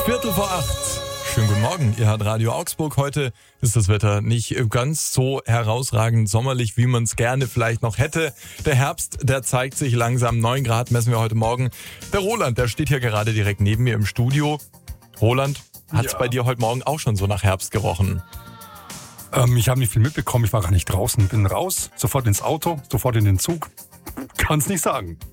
7:45. Schönen guten Morgen, ihr hört Radio Augsburg. Heute ist das Wetter nicht ganz so herausragend sommerlich, wie man es gerne vielleicht noch hätte. Der Herbst, der zeigt sich langsam. 9 Grad messen wir heute Morgen. Der Roland, der steht hier gerade direkt neben mir im Studio. Roland, hat's bei dir heute Morgen auch schon so nach Herbst gerochen? Ich habe nicht viel mitbekommen, ich war gar nicht draußen. Bin raus, sofort ins Auto, sofort in den Zug. Kann's nicht sagen.